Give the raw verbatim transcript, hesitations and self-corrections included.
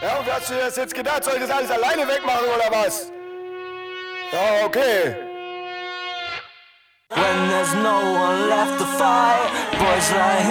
Ja, und wie hast du dir das jetzt gedacht? Soll ich das alles alleine wegmachen oder was? Ja, okay. When there's no one left to fight, boys like